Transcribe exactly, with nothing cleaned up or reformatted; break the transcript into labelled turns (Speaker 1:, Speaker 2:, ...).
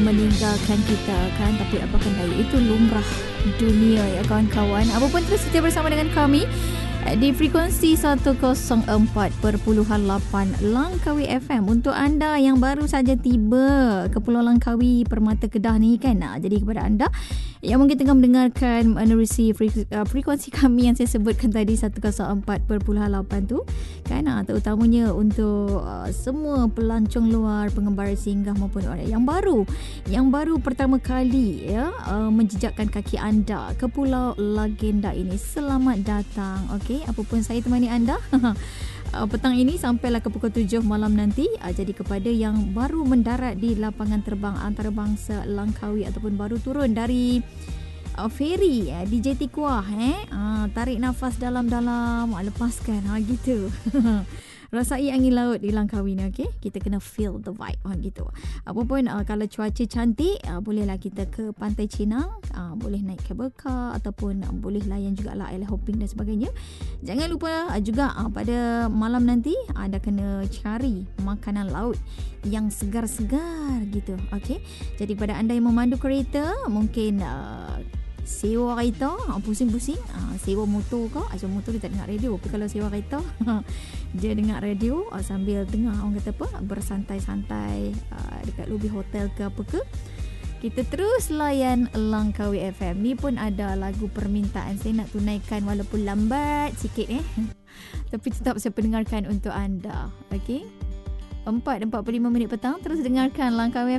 Speaker 1: meninggalkan kita kan, tapi apakah daya, itu lumrah dunia ya kawan-kawan. Apapun terus setia bersama dengan kami di frekuensi seratus empat perpuluhan lapan Langkawi F M. Untuk anda yang baru saja tiba ke Pulau Langkawi, Permata Kedah ni kan, nah, jadi kepada anda yang mungkin tengah mendengarkan menerusi frekuensi kami yang saya sebutkan tadi seratus empat perpuluhan lapan tu kan, nah, terutamanya untuk uh, semua pelancong luar, pengembara singgah maupun orang yang baru yang baru pertama kali ya uh, menjejakkan kaki anda ke Pulau Legenda ini, selamat datang. Okey, apapun saya temani anda uh, petang ini sampailah ke pukul tujuh malam nanti. Uh, jadi kepada yang baru mendarat di lapangan terbang antarabangsa Langkawi ataupun baru turun dari uh, feri uh, di Jeti Kuah, eh uh, tarik nafas dalam-dalam, uh, lepaskan, ha uh, gitu. Rasai angin laut di Langkawi ni, okey. Kita kena feel the vibe, ha, gitu. Apapun uh, kalau cuaca cantik, uh, bolehlah kita ke Pantai Cinang, uh, boleh naik kabel car ataupun uh, boleh layan jugalah island hopping dan sebagainya. Jangan lupa uh, juga uh, pada malam nanti anda kena cari makanan laut yang segar-segar gitu, okey. Jadi pada anda yang memandu kereta, mungkin uh, sewa kereta, pusing-pusing, sewa motor ke, sewa motor dia tak dengar radio, tapi kalau sewa kereta dia dengar radio sambil tengah orang kata apa, bersantai-santai dekat lobi hotel ke apa ke. Kita terus layan Langkawi F M. Ni pun ada lagu permintaan, saya nak tunaikan walaupun lambat sikit eh tapi tetap saya pendengarkan untuk anda. Okey, empat empat puluh lima minit petang, terus dengarkan Langkawi